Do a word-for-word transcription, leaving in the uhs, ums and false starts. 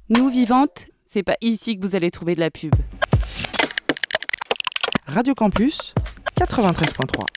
Nous, Vivantes, c'est pas ici que vous allez trouver de la pub. Radio Campus, quatre-vingt-treize point trois.